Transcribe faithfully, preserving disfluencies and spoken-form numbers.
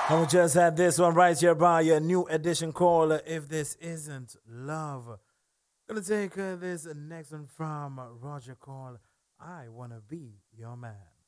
And we just had this one right here by a new edition called uh, If This Isn't Love. Gonna take uh, this next one from uh, Roger called I Wanna Be Your Man.